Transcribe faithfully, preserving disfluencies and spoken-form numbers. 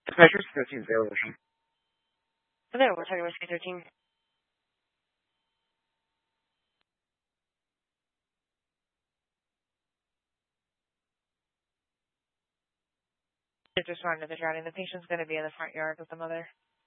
Measures thirteen zero. There, we're talking Whiskey thirteen. Just respond to the drowning. The patient's going to be in the front yard with the mother.